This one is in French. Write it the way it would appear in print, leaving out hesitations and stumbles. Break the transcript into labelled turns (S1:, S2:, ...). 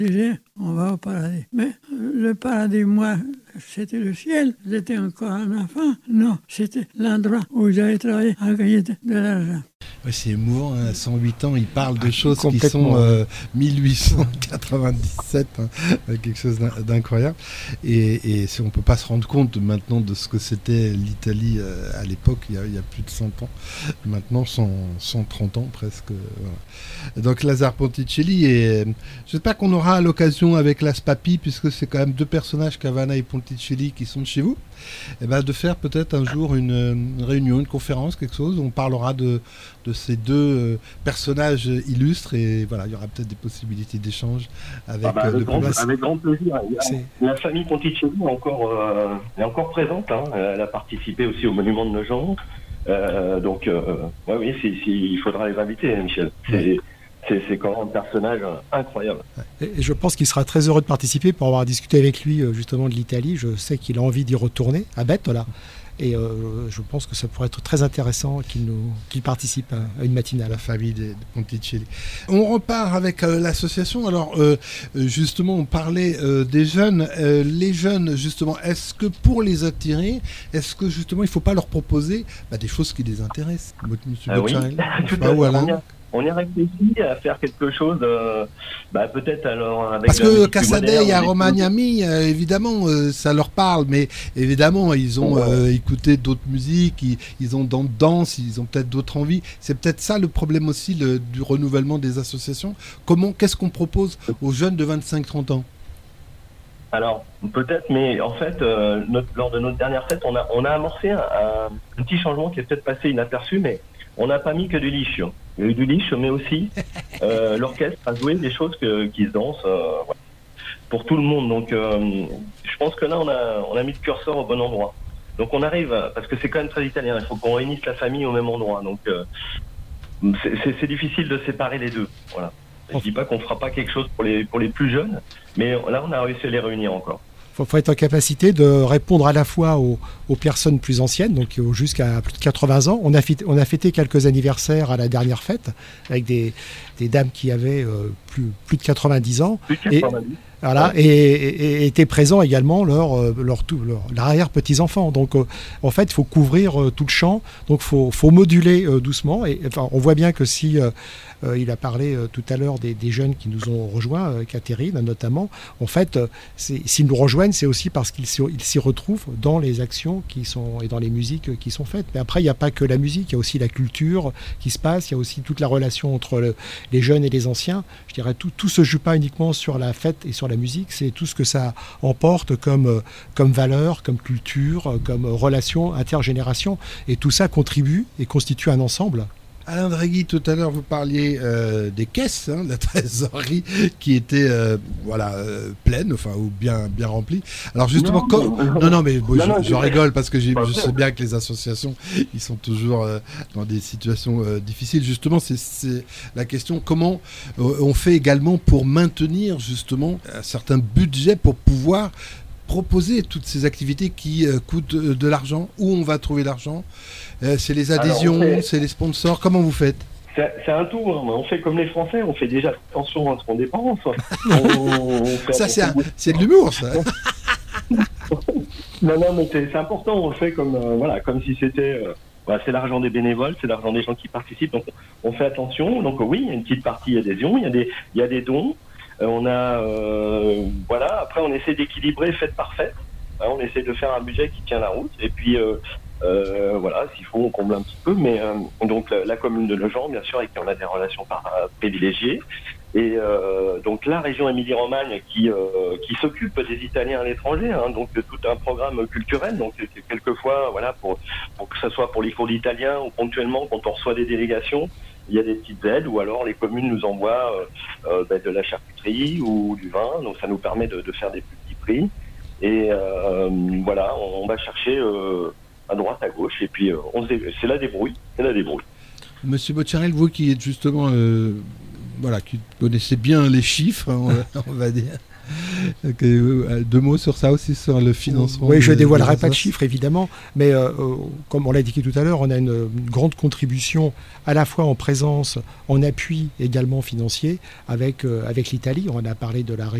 S1: disait, on va au paradis. Mais le paradis, moi, c'était le ciel. J'étais encore un enfant. Non, c'était l'endroit où j'avais travaillé à gagner de l'argent.
S2: Ouais, c'est émouvant, hein. À 108 ans, il parle de choses qui sont 1897, hein, quelque chose d'incroyable. Et on ne peut pas se rendre compte maintenant de ce que c'était l'Italie à l'époque, il y a plus de 100 ans. Maintenant, 130 ans presque. Voilà. Donc Lazare Ponticelli, et j'espère qu'on aura l'occasion avec Las Papy, puisque c'est quand même deux personnages, Cavana et Ponticelli, qui sont chez vous, et de faire peut-être un jour une réunion, une conférence, quelque chose où on parlera de ces deux personnages illustres, et voilà, il y aura peut-être des possibilités d'échange avec
S3: avec grand plaisir. La famille Ponticelli est encore présente, hein. Elle a participé aussi au monument de Nogent, donc oui, il faudra les inviter, Michel. C'est quand même un personnage incroyable.
S4: Et je pense qu'il sera très heureux de participer pour avoir discuté avec lui justement de l'Italie. Je sais qu'il a envie d'y retourner à Bettola. Et je pense que ça pourrait être très intéressant qu'il participe à une matinale.
S2: La famille de Ponticelli. On repart avec l'association. Alors, justement, on parlait des jeunes. Les jeunes, justement, est-ce que pour les attirer, est-ce que justement, il ne faut pas leur proposer des choses qui les intéressent? Monsieur Bocciarelli,
S3: on y a réfléchi à faire quelque chose, peut-être alors avec.
S2: Parce que Casadei et Romagnami, évidemment, ça leur parle, mais évidemment, ils ont écouté d'autres musiques, ils ont dans danse, ils ont peut-être d'autres envies. C'est peut-être ça le problème aussi du renouvellement des associations. Qu'est-ce qu'on propose aux jeunes de 25-30 ans?
S3: Alors, peut-être, mais en fait, lors de notre dernière fête, on a amorcé un petit changement qui est peut-être passé inaperçu, mais on n'a pas mis que du liche. Il y a eu du liche, mais aussi l'orchestre a joué des choses qui se dansent pour tout le monde. Donc, je pense que là, on a mis le curseur au bon endroit. Donc, on arrive, parce que c'est quand même très italien, il faut qu'on réunisse la famille au même endroit. Donc, c'est difficile de séparer les deux. Voilà. Je dis pas qu'on fera pas quelque chose pour les plus jeunes, mais là, on a réussi à les réunir encore.
S4: Il faut être en capacité de répondre à la fois aux personnes plus anciennes, donc jusqu'à plus de 80 ans. On a fêté quelques anniversaires à la dernière fête avec des dames qui avaient plus de 90 ans.
S3: Plus de 90.
S4: Voilà, et étaient présents également leurs arrière-petits-enfants. Donc, en fait, il faut couvrir tout le champ. Donc, faut moduler doucement. Et enfin, on voit bien que si il a parlé tout à l'heure des jeunes qui nous ont rejoints, Catherine notamment. En fait, s'ils nous rejoignent, c'est aussi parce qu'ils s'y retrouvent dans les actions et dans les musiques qui sont faites. Mais après, il n'y a pas que la musique, il y a aussi la culture qui se passe. Il y a aussi toute la relation entre les jeunes et les anciens. Je dirais tout se joue pas uniquement sur la fête et sur la musique, c'est tout ce que ça emporte comme valeur, comme culture, comme relation intergénération. Et tout ça contribue et constitue un ensemble.
S2: Alain Draghi, tout à l'heure, vous parliez des caisses, de la trésorerie qui était pleine, ou bien remplies. Alors justement, je rigole parce que je sais bien que les associations, ils sont toujours dans des situations difficiles. Justement, c'est la question, comment on fait également pour maintenir justement un certain budget pour pouvoir proposer toutes ces activités qui coûtent de l'argent. Où on va trouver l'argent? C'est les adhésions, c'est les sponsors. Comment vous faites?
S3: C'est un tout. Hein. On fait comme les Français. On fait déjà attention à ce qu'on dépense.
S2: Ça, c'est de l'humour, ça.
S3: Non, mais c'est important. On le fait comme si c'était. C'est l'argent des bénévoles, c'est l'argent des gens qui participent. Donc, on fait attention. Donc, oui, il y a une petite partie adhésion. Il y a des dons. On a, après on essaie d'équilibrer fête par fête. On essaie de faire un budget qui tient la route. Et puis, s'il faut, on comble un petit peu. Mais donc la commune de Nogent, bien sûr, avec qui on a des relations privilégiées. Et donc la région Émilie-Romagne qui s'occupe des Italiens à l'étranger, donc de tout un programme culturel. Donc quelquefois, pour que ce soit pour les cours d'italien ou ponctuellement quand on reçoit des délégations, il y a des petites aides, ou alors les communes nous envoient de la charcuterie ou du vin, donc ça nous permet de faire des petits prix. Et on va chercher à droite, à gauche, et puis c'est la débrouille.
S2: Monsieur Bocciarelli, vous qui êtes justement, qui connaissez bien les chiffres, on va dire. Deux mots sur ça aussi, sur le financement.
S4: Oui, je ne dévoilerai pas de chiffres, évidemment, mais comme on l'a dit tout à l'heure, on a une grande contribution à la fois en présence, en appui également financier avec l'Italie. On a parlé de la